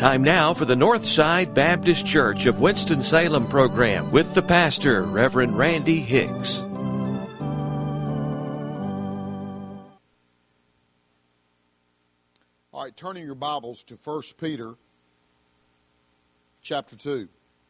Time now for the Northside Baptist Church of Winston-Salem program with the pastor, Reverend Randy Hicks. All right, turning your Bibles to 1 Peter chapter 2.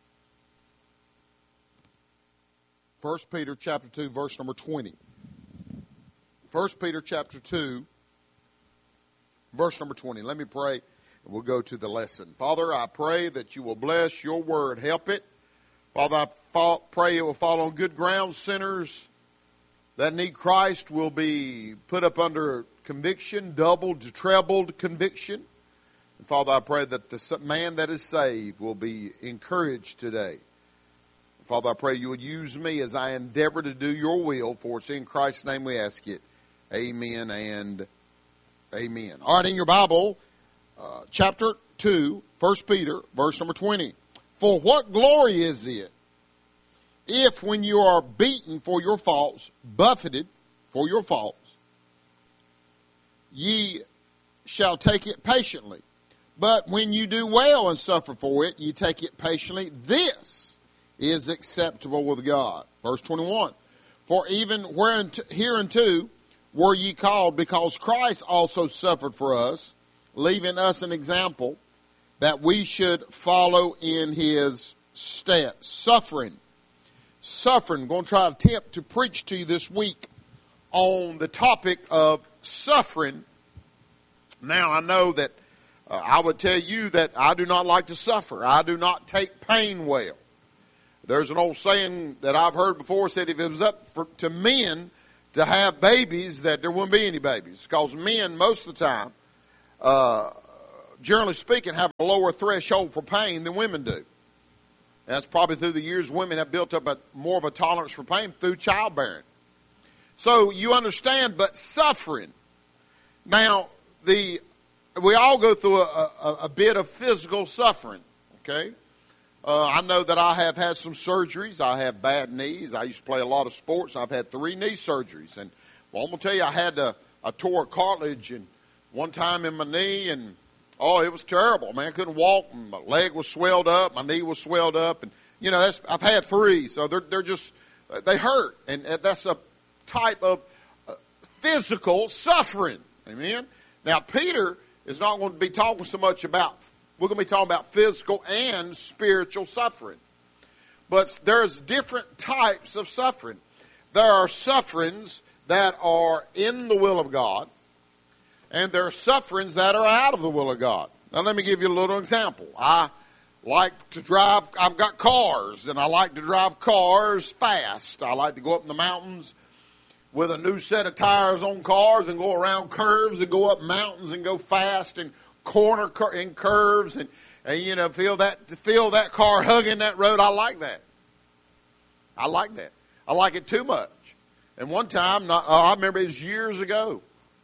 1 Peter chapter 2, verse number 20. 1 Peter chapter 2, verse number 20. Let me pray, and we'll go to the lesson. Father, I pray that you will bless your word. Help it. Father, I pray it will fall on good ground. Sinners that need Christ will be put up under conviction, doubled to trebled conviction. And Father, I pray that the man that is saved will be encouraged today. Father, I pray you would use me as I endeavor to do your will, for it's in Christ's name we ask it. Amen and amen. All right, in your Bible, chapter 2, 1 Peter, verse number 20. For what glory is it if when you are beaten for your faults, buffeted for your faults, ye shall take it patiently. But when you do well and suffer for it, ye take it patiently. This is acceptable with God. Verse 21. For even hereunto were ye called, because Christ also suffered for us, leaving us an example that we should follow in his steps. Suffering. I'm going to try to attempt to preach to you this week on the topic of suffering. Now, I know that I would tell you that I do not like to suffer. I do not take pain well. There's an old saying that I've heard before, said if it was up to men to have babies, that there wouldn't be any babies. Because men, most of the time, generally speaking, have a lower threshold for pain than women do. And that's probably through the years women have built up more of a tolerance for pain through childbearing. So you understand, but suffering. Now, we all go through a bit of physical suffering, okay? I know that I have had some surgeries. I have bad knees. I used to play a lot of sports. I've had 3 knee surgeries. And well, I'm going to tell you, I tore a cartilage and one time in my knee, and it was terrible. Man, I couldn't walk, and my leg was swelled up, my knee was swelled up, and I've had 3, so they hurt, and that's a type of physical suffering. Amen. Now, Peter is not going to be talking so much about. We're going to be talking about physical and spiritual suffering. But there's different types of suffering. There are sufferings that are in the will of God, and there are sufferings that are out of the will of God. Now, let me give you a little example. I like to drive. I've got cars, and I like to drive cars fast. I like to go up in the mountains with a new set of tires on cars and go around curves and go up mountains and go fast and corner in curves and feel that car hugging that road. I like that. I like it too much. And one time, I remember it was years ago.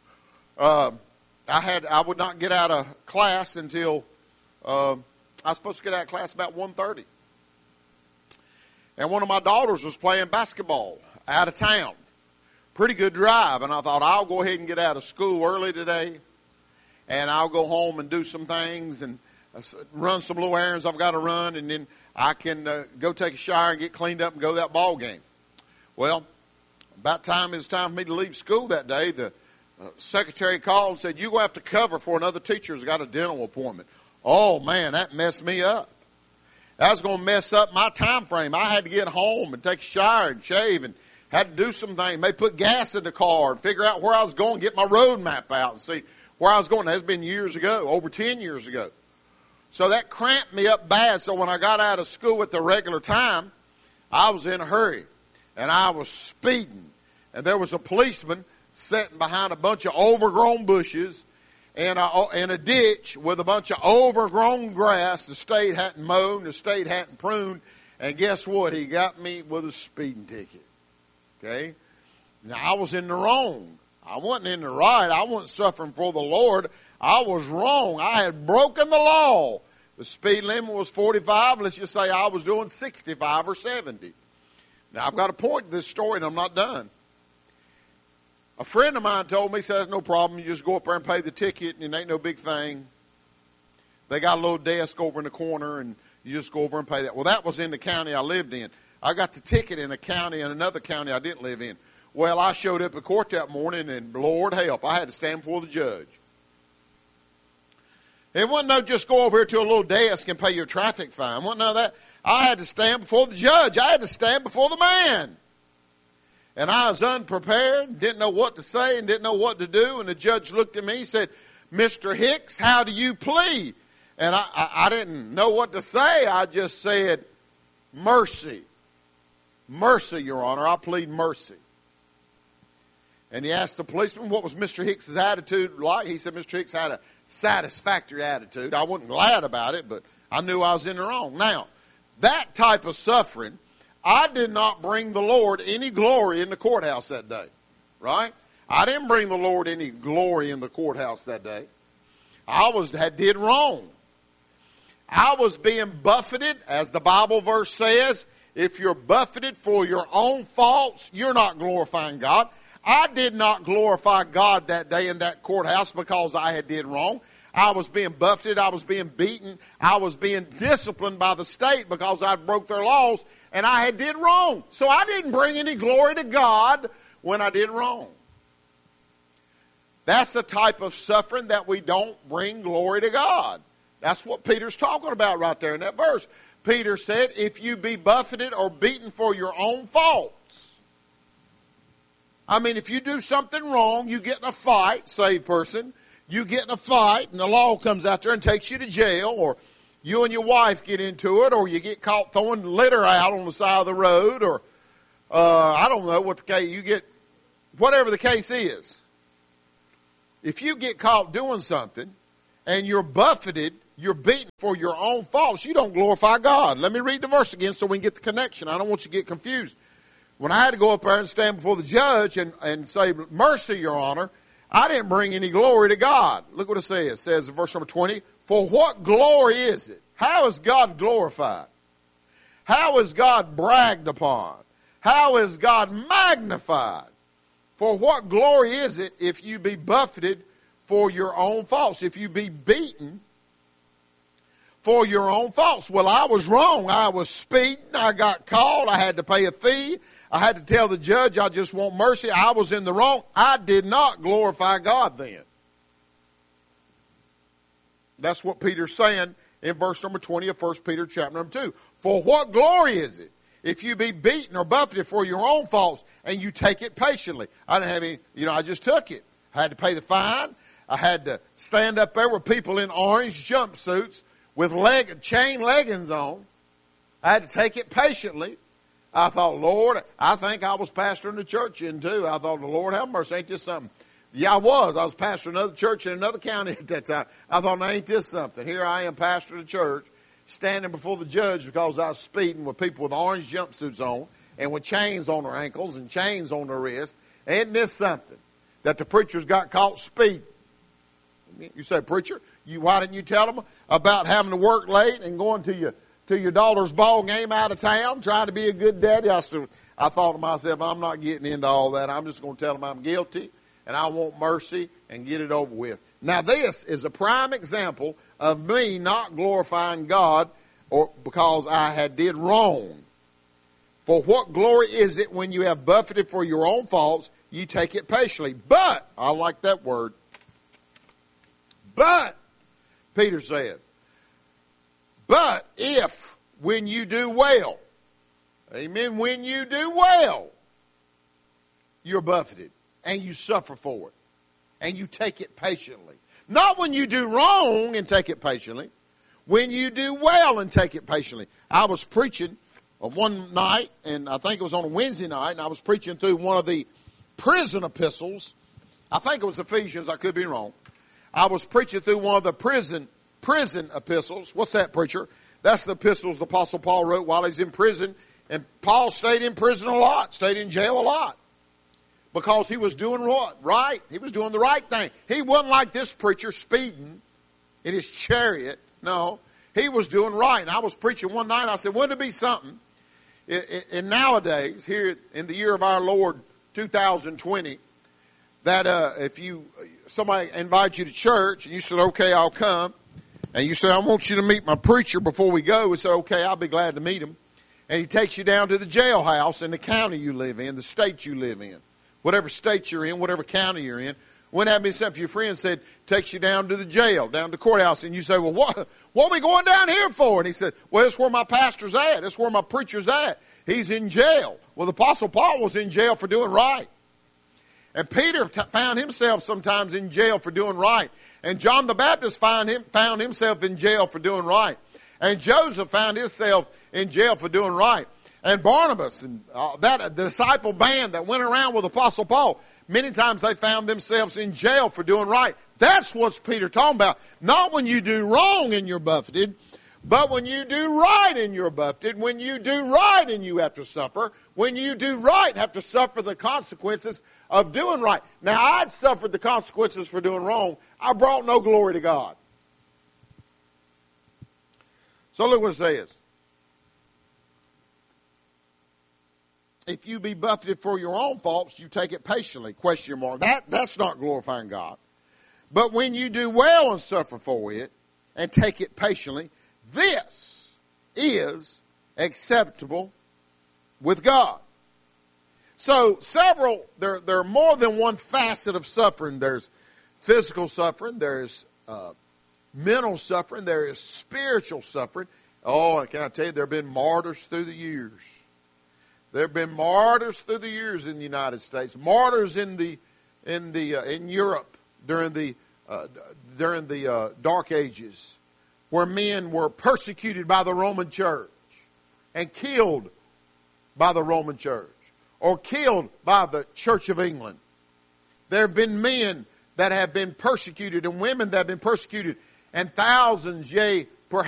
I would not get out of class until I was supposed to get out of class about 1:30. And one of my daughters was playing basketball out of town. Pretty good drive, and I thought I'll go ahead and get out of school early today. And I'll go home and do some things and run some little errands I've got to run, and then I can go take a shower and get cleaned up and go to that ball game. Well, about time it was time for me to leave school that day, the secretary called and said, "You're going to have to cover for another teacher who's got a dental appointment." Oh, man, that messed me up. That was going to mess up my time frame. I had to get home and take a shower and shave and had to do some things. Maybe put gas in the car and figure out where I was going, get my road map out and see where I was going. That's been years ago, over 10 years ago. So that cramped me up bad. So when I got out of school at the regular time, I was in a hurry. And I was speeding. And there was a policeman sitting behind a bunch of overgrown bushes in a ditch with a bunch of overgrown grass. The state hadn't mowed, the state hadn't pruned. And guess what? He got me with a speeding ticket. Okay? Now, I was in the wrong. I wasn't in the right. I wasn't suffering for the Lord. I was wrong. I had broken the law. The speed limit was 45. Let's just say I was doing 65 or 70. Now, I've got a point to this story, and I'm not done. A friend of mine told me, says, no problem. You just go up there and pay the ticket, and it ain't no big thing. They got a little desk over in the corner, and you just go over and pay that. Well, that was in the county I lived in. I got the ticket in a county, in another county I didn't live in. Well, I showed up at court that morning, and Lord help, I had to stand before the judge. It wasn't no just go over here to a little desk and pay your traffic fine. It wasn't none of that. I had to stand before the judge. I had to stand before the man. And I was unprepared, didn't know what to say and didn't know what to do. And the judge looked at me and said, Mr. Hicks, how do you plead? And I didn't know what to say. I just said, mercy. Mercy, Your Honor. I plead mercy. And he asked the policeman what was Mr. Hicks's attitude like. He said Mr. Hicks had a satisfactory attitude. I wasn't glad about it, but I knew I was in the wrong. Now, that type of suffering, I did not bring the Lord any glory in the courthouse that day. Right? I didn't bring the Lord any glory in the courthouse that day. I did wrong. I was being buffeted, as the Bible verse says, if you're buffeted for your own faults, you're not glorifying God. I did not glorify God that day in that courthouse because I had did wrong. I was being buffeted. I was being beaten. I was being disciplined by the state because I broke their laws and I had did wrong. So I didn't bring any glory to God when I did wrong. That's the type of suffering that we don't bring glory to God. That's what Peter's talking about right there in that verse. Peter said, if you be buffeted or beaten for your own faults. I mean, if you do something wrong, you get in a fight, saved person, you get in a fight and the law comes out there and takes you to jail, or you and your wife get into it, or you get caught throwing litter out on the side of the road, or I don't know what the case, you get, whatever the case is. If you get caught doing something and you're buffeted, you're beaten for your own faults, you don't glorify God. Let me read the verse again so we can get the connection. I don't want you to get confused. When I had to go up there and stand before the judge and say, mercy, Your Honor, I didn't bring any glory to God. Look what it says. It says in verse number 20, for what glory is it? How is God glorified? How is God bragged upon? How is God magnified? For what glory is it if you be buffeted for your own faults? If you be beaten for your own faults. Well, I was wrong. I was speeding. I got caught. I had to pay a fee. I had to tell the judge I just want mercy. I was in the wrong. I did not glorify God then. That's what Peter's saying in verse number 20 of 1 Peter chapter number 2. For what glory is it if you be beaten or buffeted for your own faults and you take it patiently? I didn't have any, I just took it. I had to pay the fine. I had to stand up there with people in orange jumpsuits with chain leggings on. I had to take it patiently. I thought, Lord, I think I was pastoring the church in too. I thought, Lord, have mercy, ain't this something? Yeah, I was. I was pastoring another church in another county at that time. I thought, now, ain't this something? Here I am, pastor of the church, standing before the judge because I was speeding with people with orange jumpsuits on and with chains on their ankles and chains on their wrists. Ain't this something? That the preachers got caught speeding. You say, preacher, why didn't you tell them about having to work late and going to your daughter's ball game out of town, trying to be a good daddy? I thought to myself, I'm not getting into all that. I'm just going to tell them I'm guilty and I want mercy and get it over with. Now this is a prime example of me not glorifying God or because I had did wrong. For what glory is it when you have buffeted for your own faults, you take it patiently. But, I like that word, but, Peter says, but if when you do well, amen, when you do well, you're buffeted and you suffer for it and you take it patiently. Not when you do wrong and take it patiently. When you do well and take it patiently. I was preaching one night, and I think it was on a Wednesday night, and I was preaching through one of the prison epistles. I think it was Ephesians. I could be wrong. I was preaching through one of the prison epistles. What's that, preacher? That's the epistles the Apostle Paul wrote while he's in prison. And Paul stayed in prison a lot, stayed in jail a lot. Because he was doing what? Right. He was doing the right thing. He wasn't like this preacher speeding in his chariot. No. He was doing right. And I was preaching one night. I said, wouldn't it be something? And nowadays, here in the year of our Lord 2020, that if somebody invites you to church and you said, okay, I'll come, And you say, I want you to meet my preacher before we go. We say, okay, I'll be glad to meet him. And he takes you down to the jailhouse in the county you live in, the state you live in. Whatever state you're in, whatever county you're in. Wouldn't that be something if your friend said, takes you down to the jail, down to the courthouse, and you say, well, what are we going down here for? And he said, well, that's where my pastor's at. That's where my preacher's at. He's in jail. Well, the Apostle Paul was in jail for doing right. And Peter found himself sometimes in jail for doing right. And John the Baptist found himself in jail for doing right. And Joseph found himself in jail for doing right. And Barnabas and the disciple band that went around with Apostle Paul, many times they found themselves in jail for doing right. That's what's Peter talking about. Not when you do wrong and you're buffeted, but when you do right and you're buffeted, when you do right and you have to suffer, when you do right have to suffer the consequences of doing right. Now, I'd suffered the consequences for doing wrong. I brought no glory to God. So look what it says. If you be buffeted for your own faults, you take it patiently. Question mark. That's not glorifying God. But when you do well and suffer for it and take it patiently, this is acceptable with God. So there are more than one facet of suffering. There's physical suffering. There's mental suffering. There is spiritual suffering. Oh, can I tell you, there have been martyrs through the years. There have been martyrs through the years in the United States. Martyrs in Europe during the Dark Ages, where men were persecuted by the Roman Church and killed by the Roman Church or killed by the Church of England. There have been men that have been persecuted and women that have been persecuted, and thousands, yea,